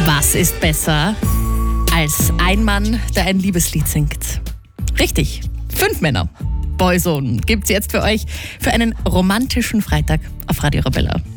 Was ist besser als ein Mann, der ein Liebeslied singt? Richtig, 5 Männer. Boyzone gibt's jetzt für euch für einen romantischen Freitag auf Radio Arabella.